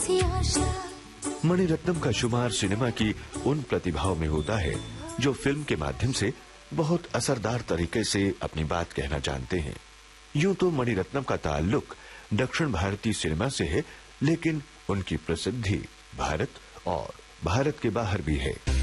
सी आशा। मणिरत्नम का शुमार सिनेमा की उन प्रतिभाओं में होता है जो फिल्म के माध्यम से बहुत असरदार तरीके से अपनी बात कहना जानते हैं। यूं तो मणिरत्नम का ताल्लुक दक्षिण भारतीय सिनेमा से है, लेकिन उनकी प्रसिद्धि भारत और भारत के बाहर भी है।